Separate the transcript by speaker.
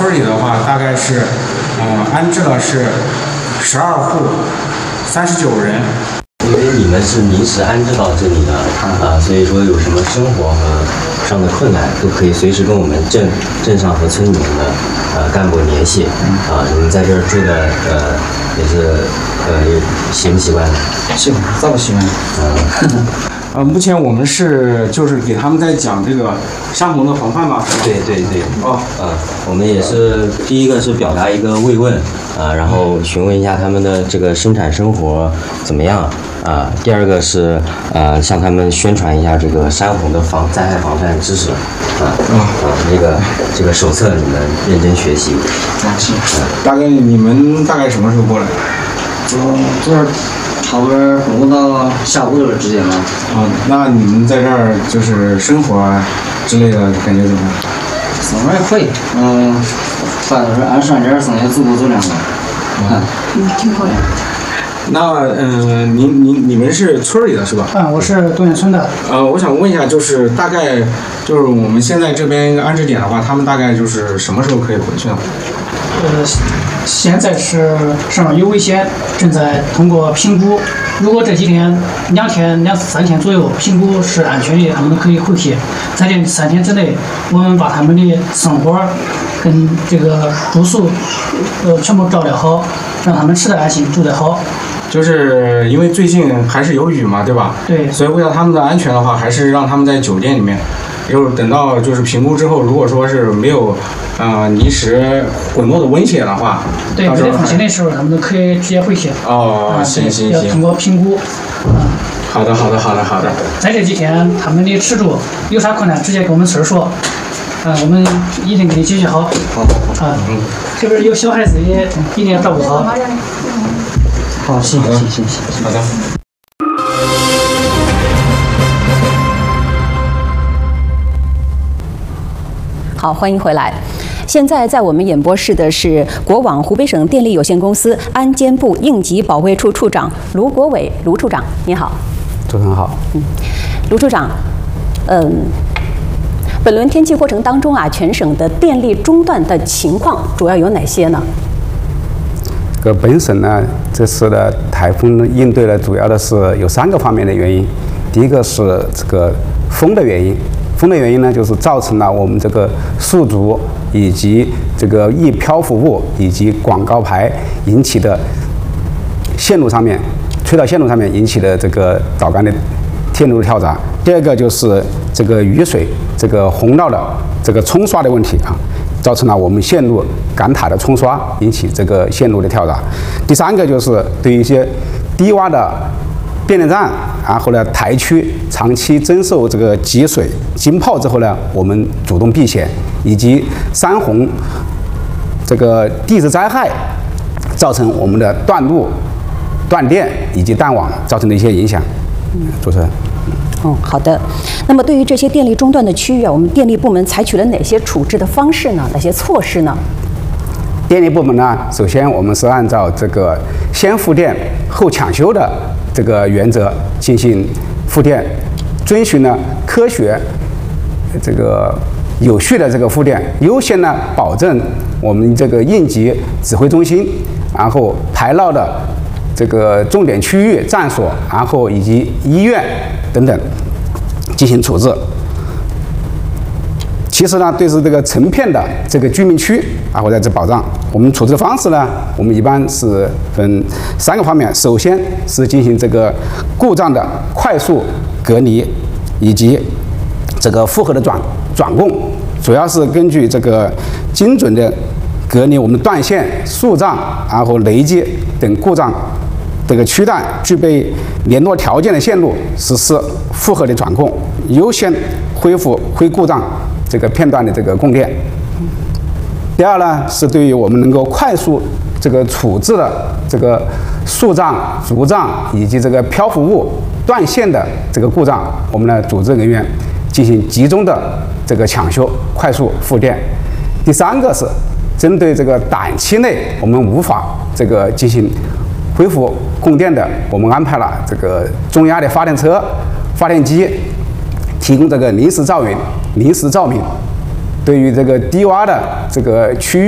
Speaker 1: 村里的话，大概是安置了是12户，39人。
Speaker 2: 因为你们是临时安置到这里的所以说有什么生活和上的困难，都可以随时跟我们镇上和村里面的干部联系。你们在这儿住的也是习不习惯的？
Speaker 3: 习惯，咋不习惯？
Speaker 1: 目前我们就是给他们在讲这个山洪的防范吧。
Speaker 2: 对。我们也是第一个是表达一个慰问然后询问一下他们的这个生产生活怎么样第二个是向他们宣传一下这个山洪的灾害防范知识这个手册你们认真学习。
Speaker 3: 行。
Speaker 1: 大概你们什么时候过来？
Speaker 3: 昨儿差不多中午到下午的之间吧。
Speaker 1: 那你们在这儿就是生活之类的感觉怎么样？
Speaker 3: 生活还可以，反正是按上点剩下足够走量的。
Speaker 4: 挺好的。
Speaker 1: 那你们是村里的是吧？
Speaker 4: 我是东源村的。
Speaker 1: 我想问一下，就是大概就是我们现在这边安置点的话，他们大概就是什么时候可以回去呢？
Speaker 4: 现在是上有危险，正在通过评估。如果这几天2-3天左右评估是安全的，他们可以回去。在这3天之内，我们把他们的生活跟这个住宿全部照料好，让他们吃得安心，住得好。
Speaker 1: 就是因为最近还是有雨嘛，对吧？
Speaker 4: 对。
Speaker 1: 所以为了他们的安全的话，还是让他们在酒店里面。就是等到就是评估之后，如果说是没有泥石滚落的危险的话，
Speaker 4: 对，没得风险的时候，他们都可以直接回去。
Speaker 1: 行。
Speaker 4: 要通过评估。
Speaker 1: 好的。
Speaker 4: 在这几天，他们的吃住有啥困难，直接跟我们村说，我们一定给你解决好。好。这边有小孩子也一定要照顾好。好，行。
Speaker 1: 好的。
Speaker 5: 好，欢迎回来。现在在我们演播室的是国网湖北省电力有限公司安监部应急保卫处处长卢国伟，卢处长，你好。
Speaker 6: 主持人好。
Speaker 5: 卢处长，本轮天气过程当中全省的电力中断的情况主要有哪些呢？
Speaker 6: 本省呢，这次的台风应对呢，主要的是有3个方面的原因。第一个是这个风的原因。风的原因呢，就是造成了我们这个树竹以及这个易漂浮物以及广告牌引起的线路上面吹到线路上面引起的这个导杆的电路跳闸。第二个就是这个雨水这个洪涝的这个冲刷的问题造成了我们线路杆塔的冲刷，引起这个线路的跳闸。第3个就是对于一些低洼的变电站，然后呢，台区长期遭受这个积水、浸泡之后呢，我们主动避险，以及山洪这个地质灾害造成我们的断路、断电以及断网造成的一些影响。主持人。
Speaker 5: 好的。那么对于这些电力中断的区域我们电力部门采取了哪些处置的方式呢？哪些措施呢？
Speaker 6: 电力部门呢，首先我们是按照这个先复电后抢修的这个原则进行复电，遵循了科学、这个有序的这个复电，优先呢保证我们这个应急指挥中心，然后排涝的这个重点区域站所，然后以及医院等等进行处置。其实呢，对是这个成片的这个居民区我在这保障。我们处置的方式呢，我们一般是分3个方面。首先是进行这个故障的快速隔离，以及这个复合的转供，主要是根据这个精准的隔离我们断线、树障，然后雷击等故障这个区段具备联络条件的线路实施复合的转供，优先恢复非故障这个片段的这个供电。第二呢，是对于我们能够快速这个处置的这个树障、竹障以及这个漂浮物断线的这个故障，我们的组织人员进行集中的这个抢修、快速复电。第3个是针对这个短期内我们无法这个进行恢复供电的，我们安排了这个中压的发电车、发电机，提供这个临时照明。对于这个低洼的这个区域。